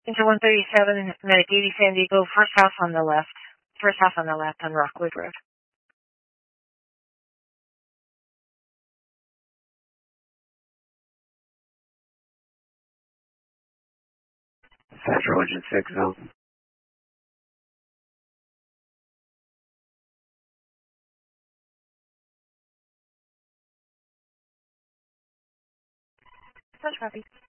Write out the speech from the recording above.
Into 137, Medic 80 San Diego, first house on the left. First house on the left on Rockwood Road. Central Engine 6 zone. Such copy.